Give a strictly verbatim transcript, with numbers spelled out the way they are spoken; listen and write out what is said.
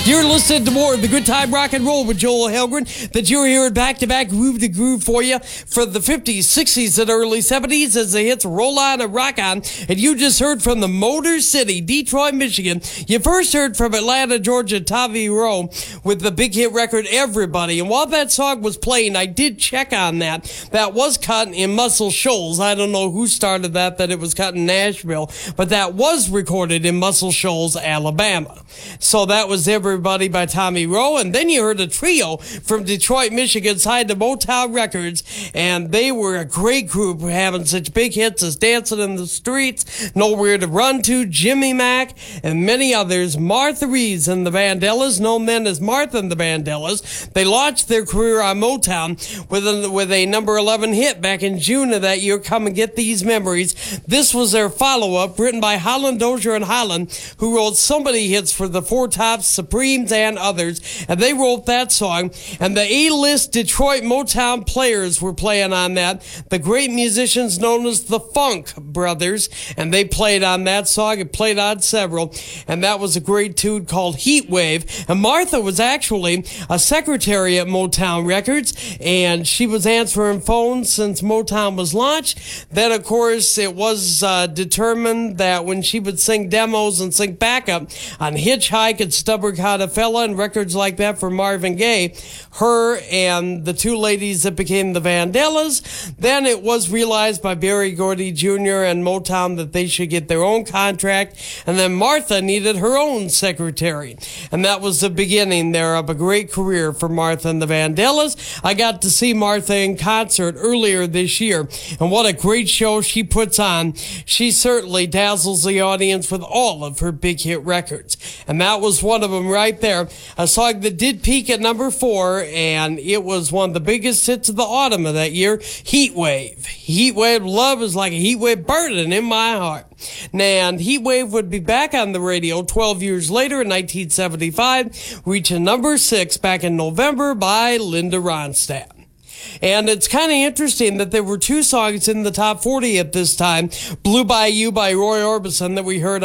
You're listening to more of the Good Time Rock and Roll with Joel Helgren that you're hearing back-to-back groove to groove for you for the fifties, sixties, and early seventies as the hits roll on and rock on. And you just heard from the Motor City, Detroit, Michigan. You first heard from Atlanta, Georgia, Tommy Rowe with the big hit record Everybody. And while that song was playing, I did check on that. That was cut in Muscle Shoals. I don't know who started that, that it was cut in Nashville, but that was recorded in Muscle Shoals, Alabama. So that was Everybody by Tommy Rowe. And then you heard a trio from Detroit, Michigan, signed to Motown Records, and they were a great group, having such big hits as Dancing in the Streets, Nowhere to Run To, Jimmy Mack, and many others. Martha Reeves and the Vandellas, known then as Martha and the Vandellas, they launched their career on Motown with a, with a number eleven hit back in June of that year, Come and Get These Memories. This was their follow-up, written by Holland Dozier and Holland, who wrote so many hits for the Four Tops, Supreme, and others, and they wrote that song. And the A-list Detroit Motown players were playing on that, the great musicians known as the Funk Brothers, and they played on that song and played on several, and that was a great tune called Heat Wave. And Martha was actually a secretary at Motown Records, and she was answering phones since Motown was launched. Then, of course, it was uh, determined that when she would sing demos and sing backup on Hitchhike and Stubborn Kind Fella and records like that for Marvin Gaye, her and the two ladies that became the Vandellas, then it was realized by Berry Gordy Junior and Motown that they should get their own contract, and then Martha needed her own secretary. And that was the beginning there of a great career for Martha and the Vandellas. I got to see Martha in concert earlier this year, and what a great show she puts on. She certainly dazzles the audience with all of her big hit records, and that was one of them right there. A song that did peak at number four, and it was one of the biggest hits of the autumn of that year, Heat Wave. Heat Wave, love is like a heat wave burning in my heart. And Heat Wave would be back on the radio twelve years later in nineteen seventy-five, reaching number six back in November by Linda Ronstadt. And it's kind of interesting that there were two songs in the top forty at this time, Blue Bayou by Roy Orbison that we heard